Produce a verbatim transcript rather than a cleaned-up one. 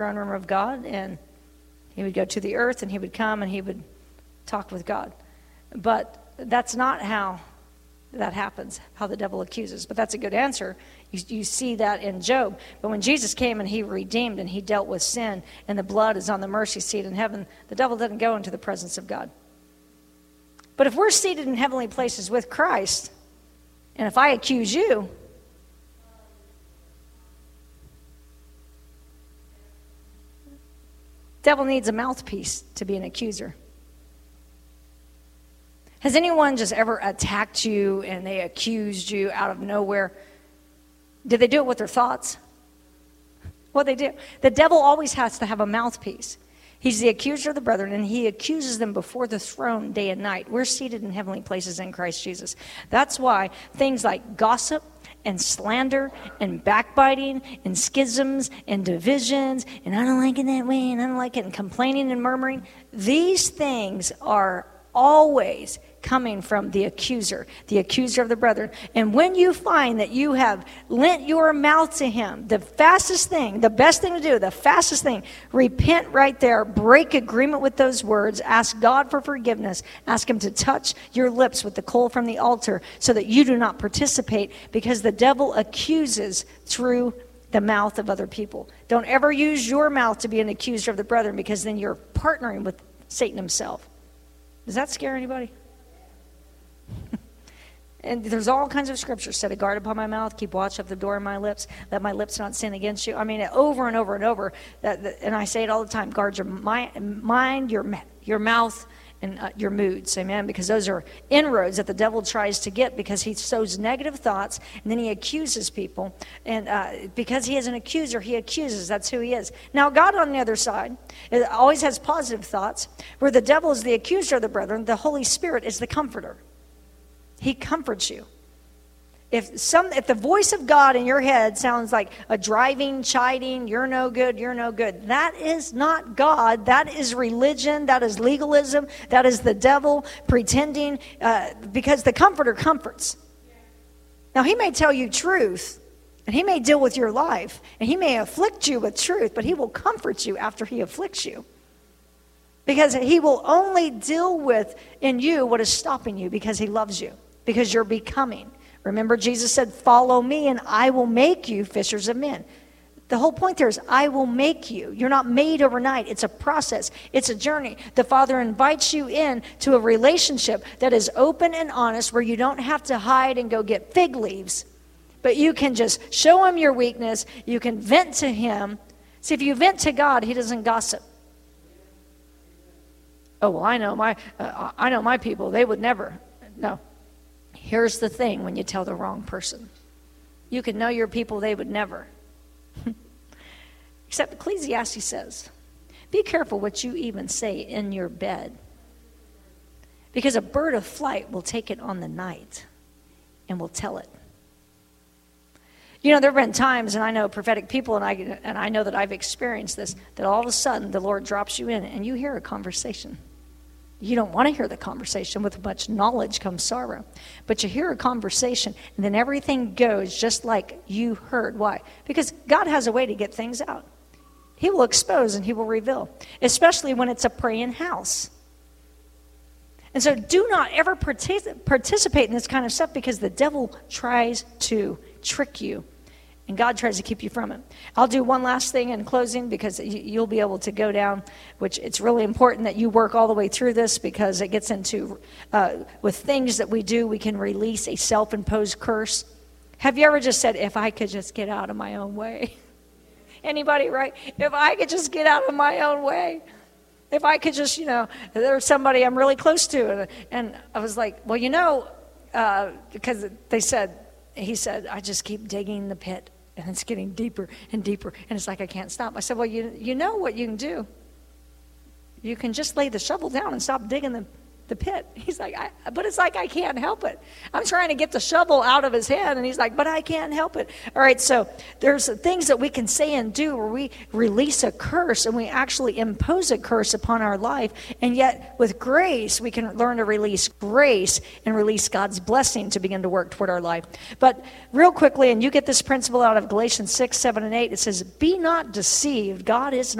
throne room of God, and he would go to the earth, and he would come, and he would talk with God. But that's not how that happens, how the devil accuses. But that's a good answer. You, you see that in Job. But when Jesus came and he redeemed and he dealt with sin, and the blood is on the mercy seat in heaven, the devil doesn't go into the presence of God. But if we're seated in heavenly places with Christ, and if I accuse you, devil needs a mouthpiece to be an accuser. Has anyone just ever attacked you and they accused you out of nowhere? Did they do it with their thoughts? What they do? The devil always has to have a mouthpiece. He's the accuser of the brethren, and he accuses them before the throne day and night. We're seated in heavenly places in Christ Jesus. That's why things like gossip and slander and backbiting and schisms and divisions and I don't like it that way and I don't like it and complaining and murmuring, these things are always coming from the accuser, the accuser of the brethren. And when you find that you have lent your mouth to him, the fastest thing, the best thing to do, the fastest thing, repent right there, break agreement with those words, ask God for forgiveness, ask him to touch your lips with the coal from the altar so that you do not participate, because the devil accuses through the mouth of other people. Don't ever use your mouth to be an accuser of the brethren, because then you're partnering with Satan himself. Does that scare anybody? And there's all kinds of scriptures. Set a guard upon my mouth, keep watch of the door of my lips, let my lips not sin against you. I mean, over and over and over. That, that, and I say it all the time. Guard your mind, mind your, your mouth, and uh, your moods. Amen? Because those are inroads that the devil tries to get, because he sows negative thoughts, and then he accuses people. And uh, because he is an accuser, he accuses. That's who he is. Now, God on the other side it always has positive thoughts. Where the devil is the accuser of the brethren, the Holy Spirit is the comforter. He comforts you. If some, if the voice of God in your head sounds like a driving, chiding, you're no good, you're no good, that is not God. That is religion. That is legalism. That is the devil pretending, uh, because the comforter comforts. Now, he may tell you truth, and he may deal with your life, and he may afflict you with truth, but he will comfort you after he afflicts you. Because he will only deal with in you what is stopping you, because he loves you, because you're becoming. Remember, Jesus said, follow me and I will make you fishers of men. The whole point there is I will make you. You're not made overnight. It's a process. It's a journey. The Father invites you in to a relationship that is open and honest, where you don't have to hide and go get fig leaves, but you can just show him your weakness. You can vent to him. See, if you vent to God, he doesn't gossip. Oh, well, I know my, uh, I know my people. They would never. No. Here's the thing when you tell the wrong person. You can know your people, they would never. Except Ecclesiastes says, be careful what you even say in your bed. Because a bird of flight will take it on the night and will tell it. You know, there have been times, and I know prophetic people, and I, and I know that I've experienced this, that all of a sudden the Lord drops you in and you hear a conversation. You don't want to hear the conversation. With much knowledge comes sorrow. But you hear a conversation, and then everything goes just like you heard. Why? Because God has a way to get things out. He will expose and he will reveal, especially when it's a praying house. And so do not ever partic- participate in this kind of stuff, because the devil tries to trick you. And God tries to keep you from it. I'll do one last thing in closing, because you'll be able to go down, which it's really important that you work all the way through this, because it gets into, uh, with things that we do, we can release a self-imposed curse. Have you ever just said, if I could just get out of my own way? Anybody, right? If I could just get out of my own way. If I could just, you know, there's somebody I'm really close to. And, and I was like, well, you know, uh, because they said, he said, I just keep digging the pit. And it's getting deeper and deeper. And it's like, I can't stop. I said, well, you you know what you can do. You can just lay the shovel down and stop digging the, the pit. He's like, I, but it's like I can't help it. I'm trying to get the shovel out of his hand, and he's like, but I can't help it. All right, so there's things that we can say and do where we release a curse, and we actually impose a curse upon our life, and yet with grace, we can learn to release grace and release God's blessing to begin to work toward our life. But real quickly, and you get this principle out of Galatians six, seven, and eight, it says, be not deceived. God is not